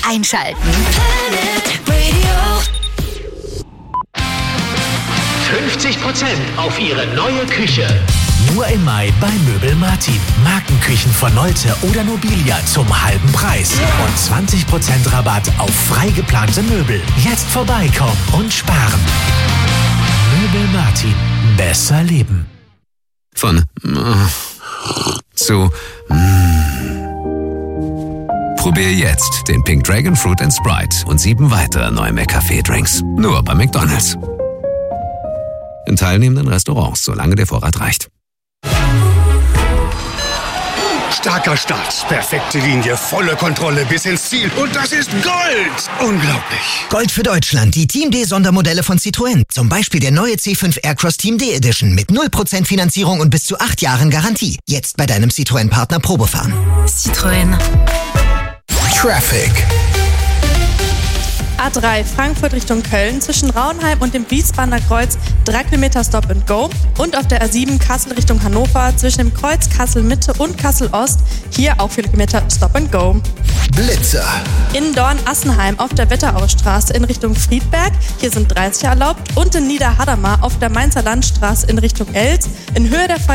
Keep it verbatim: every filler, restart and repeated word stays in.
einschalten. Planet Radio. fünfzig Prozent auf Ihre neue Küche. Nur im Mai bei Möbel Martin. Markenküchen von Nolte oder Nobilia zum halben Preis. Und zwanzig Prozent Rabatt auf frei geplante Möbel. Jetzt vorbeikommen und sparen. Möbel Martin. Besser leben. Von äh, zu mm. Probier jetzt den Pink Dragon Fruit and Sprite und sieben weitere neue McCafé-Drinks. Nur bei McDonald's. In teilnehmenden Restaurants, solange der Vorrat reicht. Starker Start, perfekte Linie, volle Kontrolle bis ins Ziel. Und das ist Gold! Unglaublich. Gold für Deutschland, die Team D Sondermodelle von Citroën. Zum Beispiel der neue C fünf Aircross Team D Edition mit null Prozent Finanzierung und bis zu acht Jahren Garantie. Jetzt bei deinem Citroën-Partner Probefahren. Citroën. Traffic. A drei Frankfurt Richtung Köln zwischen Raunheim und dem Wiesbadener Kreuz drei Kilometer Stop and Go und auf der A sieben Kassel Richtung Hannover zwischen dem Kreuz Kassel Mitte und Kassel Ost hier auch vier Kilometer Stop and Go. Blitzer. In Dorn-Assenheim auf der Wetterausstraße in Richtung Friedberg, hier sind dreißig erlaubt, und in Niederhadamar auf der Mainzer Landstraße in Richtung Elz in Höhe der Feuer